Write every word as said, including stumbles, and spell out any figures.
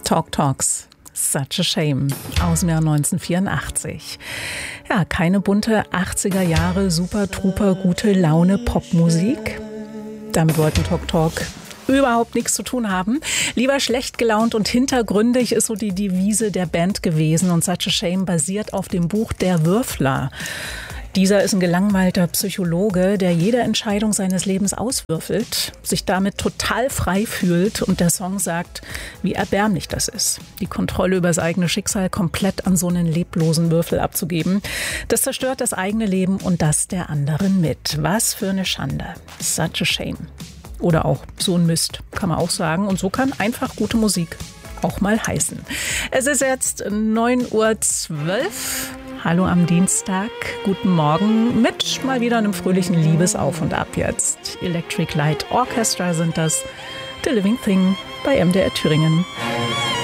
Talk Talks. Such a Shame aus dem Jahr neunzehnhundertvierundachtzig. Ja, keine bunte achtziger Jahre super truper gute Laune Popmusik. Damit wollten Talk Talk überhaupt nichts zu tun haben. Lieber schlecht gelaunt und hintergründig ist so die Devise der Band gewesen. Und Such a Shame basiert auf dem Buch Der Würfler. Dieser ist ein gelangweilter Psychologe, der jede Entscheidung seines Lebens auswürfelt, sich damit total frei fühlt und der Song sagt, wie erbärmlich das ist, die Kontrolle über das eigene Schicksal komplett an so einen leblosen Würfel abzugeben. Das zerstört das eigene Leben und das der anderen mit. Was für eine Schande. Such a Shame. Oder auch so ein Mist, kann man auch sagen. Und so kann einfach gute Musik auch mal heißen. Es ist jetzt neun Uhr zwölf. Hallo am Dienstag, guten Morgen mit mal wieder einem fröhlichen Liebesauf und Ab jetzt. Electric Light Orchestra sind das, The Living Thing bei M D R Thüringen.